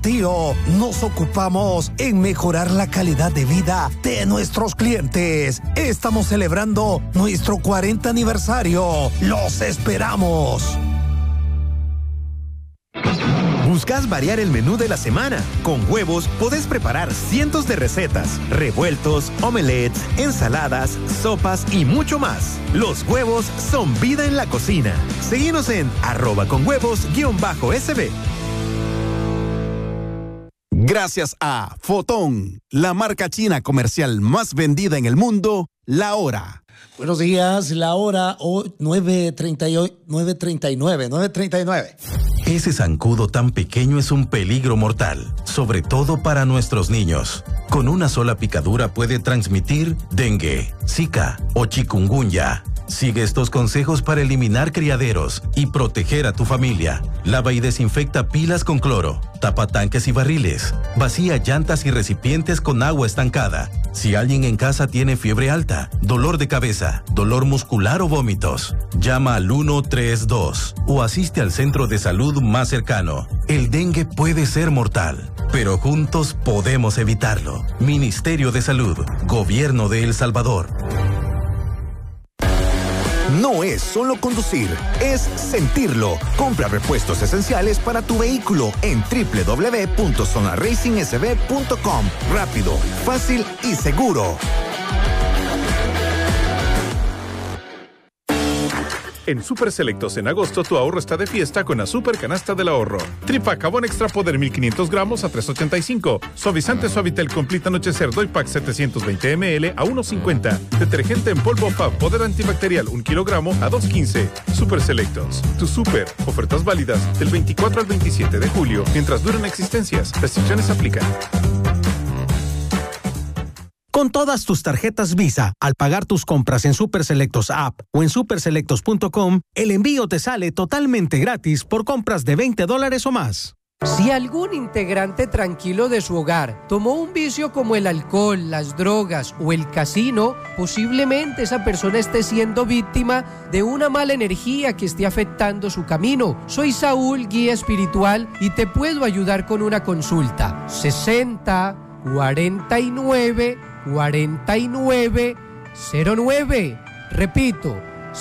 Tapatío nos ocupamos en mejorar la calidad de vida de nuestros clientes. Estamos celebrando nuestro 40 aniversario. ¡Los esperamos! ¿Buscas variar el menú de la semana? Con huevos podés preparar cientos de recetas, revueltos, omelets, ensaladas, sopas y mucho más. Los huevos son vida en la cocina. Seguinos en @conhuevos_SB. Gracias a Fotón, la marca china comercial más vendida en el mundo, la hora. Buenos días, la hora 9:39. Ese zancudo tan pequeño es un peligro mortal, sobre todo para nuestros niños. Con una sola picadura puede transmitir dengue, zika o chikungunya. Sigue estos consejos para eliminar criaderos y proteger a tu familia. Lava y desinfecta pilas con cloro. Tapa tanques y barriles. Vacía llantas y recipientes con agua estancada. Si alguien en casa tiene fiebre alta, dolor de cabeza, dolor muscular o vómitos, llama al 132 o asiste al centro de salud más cercano. El dengue puede ser mortal, pero juntos podemos evitarlo. Ministerio de Salud, Gobierno de El Salvador. No es solo conducir, es sentirlo. Compra repuestos esenciales para tu vehículo en www.zonaracingsb.com. Rápido, fácil y seguro. En Super Selectos en agosto tu ahorro está de fiesta con la Super Canasta del Ahorro. Tripac Jabón Extra Poder 1500 gramos a $3.85. Suavizante Suavitel Complete Anochecer Doy Pack 720 ml a $1.50. Detergente en polvo Fab Poder Antibacterial 1 kilogramo a $2.15. Super Selectos. Tu super. Ofertas válidas del 24 al 27 de julio mientras duran existencias. Restricciones aplican. Con todas tus tarjetas Visa, al pagar tus compras en Super Selectos App o en superselectos.com, el envío te sale totalmente gratis por compras de $20 o más. Si algún integrante tranquilo de su hogar tomó un vicio como el alcohol, las drogas o el casino, posiblemente esa persona esté siendo víctima de una mala energía que esté afectando su camino. Soy Saúl, guía espiritual, y te puedo ayudar con una consulta. 60-49-49-09. Repito,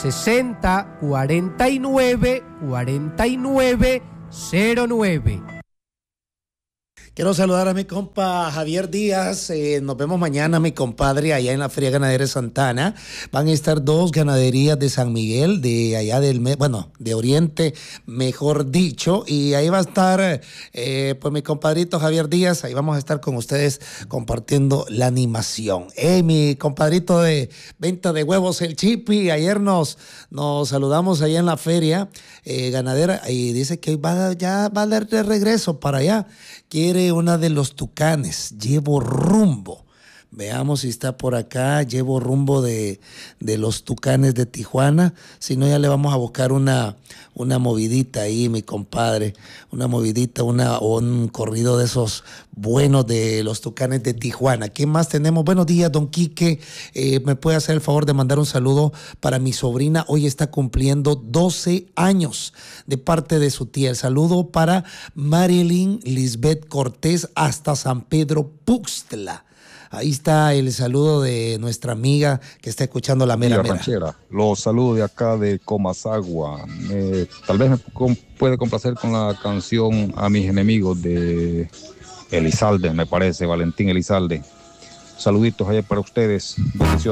60-49-49-09. Quiero saludar a mi compa Javier Díaz. Nos vemos mañana, mi compadre, allá en la Feria Ganadera de Santana. Van a estar 2 ganaderías de San Miguel, de allá de Oriente, mejor dicho. Y ahí va a estar, pues, mi compadrito Javier Díaz. Ahí vamos a estar con ustedes compartiendo la animación. Mi compadrito de venta de huevos, el Chipi. Ayer nos saludamos allá en la Feria Ganadera y dice que ya va de regreso para allá. Quiere una de los tucanes. Llevo rumbo. Veamos si está por acá. Llevo rumbo de los tucanes de Tijuana. Si no, ya le vamos a buscar una movidita ahí, mi compadre. Una movidita, un corrido de esos buenos de los tucanes de Tijuana. ¿Quién más tenemos? Buenos días, don Quique. ¿Me puede hacer el favor de mandar un saludo para mi sobrina? Hoy está cumpliendo 12 años de parte de su tía. El saludo para Marilyn Lisbeth Cortés hasta San Pedro Puxtla. Ahí está el saludo de nuestra amiga que está escuchando la mera ranchera. Los saludos de acá de Comasagua. Tal vez me puede complacer con la canción A mis enemigos de Elizalde, me parece, Valentín Elizalde. Saluditos allá para ustedes. Bendiciones.